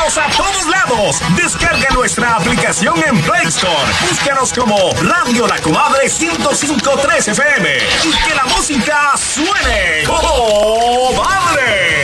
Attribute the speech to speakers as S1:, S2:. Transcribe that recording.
S1: Estamos a todos lados. Descarga nuestra aplicación en Play Store. Búscanos como Radio La Comadre 105.3 FM. Y que la música